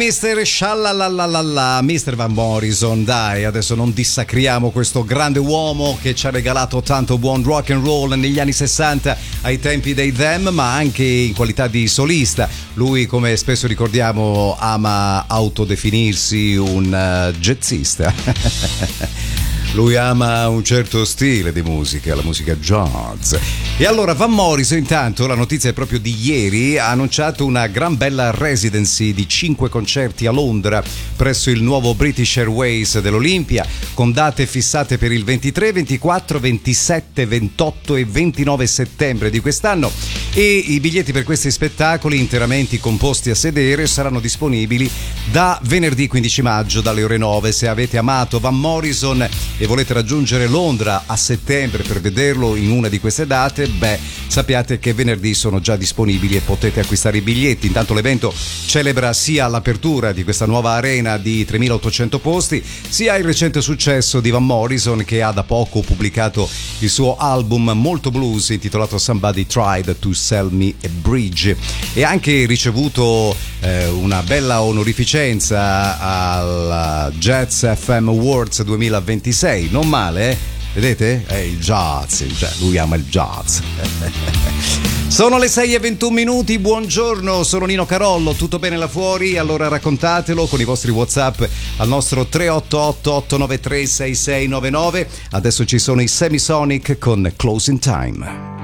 Mister Shalalalala, Mr. Van Morrison, dai, adesso non dissacriamo questo grande uomo che ci ha regalato tanto buon rock and roll negli anni 60 ai tempi dei Them, ma anche in qualità di solista. Lui, come spesso ricordiamo, ama autodefinirsi un jazzista. Lui ama un certo stile di musica, la musica jazz. E allora Van Morrison, intanto, la notizia è proprio di ieri, ha annunciato una gran bella residency di 5 concerti a Londra presso il nuovo British Airways dell'Olimpia, con date fissate per il 23, 24, 27, 28 e 29 settembre di quest'anno. E i biglietti per questi spettacoli interamente composti a sedere saranno disponibili da venerdì 15 maggio dalle ore 9. Se avete amato Van Morrison e volete raggiungere Londra a settembre per vederlo in una di queste date, beh, sappiate che venerdì sono già disponibili e potete acquistare i biglietti. Intanto l'evento celebra sia l'apertura di questa nuova arena di 3.800 posti, sia il recente successo di Van Morrison, che ha da poco pubblicato il suo album molto blues intitolato Somebody Tried to Sell Me a Bridge, e anche ricevuto una bella onorificenza al Jazz FM Awards 2026. Non male, eh? Vedete? È il jazz, lui ama il jazz. Sono le 6:21, buongiorno, sono Nino Carollo, tutto bene là fuori? Allora raccontatelo con i vostri WhatsApp al nostro 388 893 6699. Adesso ci sono i Semisonic con Closing Time.